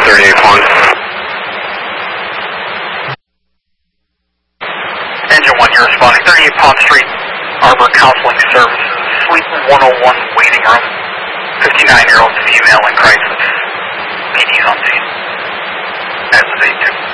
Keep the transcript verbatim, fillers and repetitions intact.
thirty-eight Pond. Engine one, you're responding. thirty-eight Pond Street, Arbor Counseling Services, Suite one oh one, waiting room. fifty-nine-year-old female in crisis. P D's on scene. As of eight two.